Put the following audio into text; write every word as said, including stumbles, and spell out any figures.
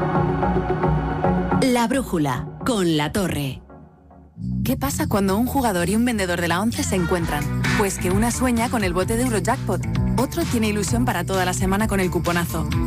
La brújula, con La Torre. ¿Qué pasa cuando un jugador y un vendedor de la once se encuentran? Pues que una sueña con el bote de Eurojackpot, otro tiene ilusión para toda la semana con el cuponazo